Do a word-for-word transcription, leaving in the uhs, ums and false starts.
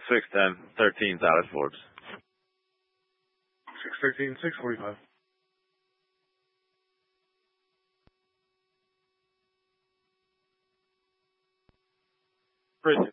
six ten, thirteen Dallas Forbes. six thirteen, six forty-five. Bridget.